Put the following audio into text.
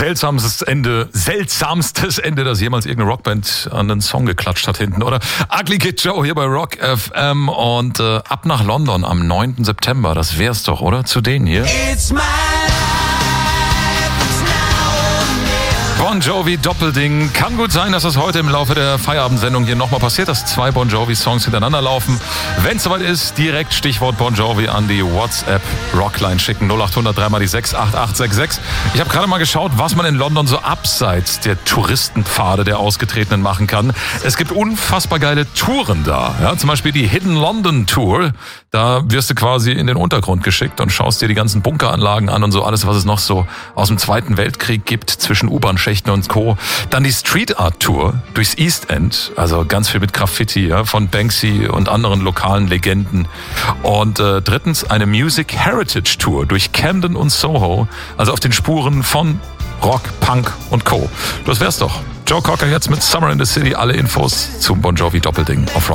seltsamstes Ende, das jemals irgendeine Rockband an einen Song geklatscht hat hinten, oder? Ugly Kid Joe hier bei Rock FM und ab nach London am 9. September, das wär's doch, oder? Zu denen hier. Bon Jovi Doppelding. Kann gut sein, dass das heute im Laufe der Feierabendsendung hier nochmal passiert, dass 2 Bon Jovi Songs hintereinander laufen. Wenn es soweit ist, direkt Stichwort Bon Jovi an die WhatsApp Rockline schicken. 0800 3 mal die 68866. Ich habe gerade mal geschaut, was man in London so abseits der Touristenpfade der Ausgetretenen machen kann. Es gibt unfassbar geile Touren da. Ja, zum Beispiel die Hidden London Tour. Da wirst du quasi in den Untergrund geschickt und schaust dir die ganzen Bunkeranlagen an und so alles, was es noch so aus dem Zweiten Weltkrieg gibt zwischen U-Bahn-Schächten und Co. Dann die Street Art Tour durchs East End, also ganz viel mit Graffiti, ja, von Banksy und anderen lokalen Legenden. Und drittens eine Music Heritage Tour durch Camden und Soho, also auf den Spuren von Rock, Punk und Co. Das wär's doch. Joe Cocker jetzt mit Summer in the City. Alle Infos zum Bon Jovi Doppelding auf Rock.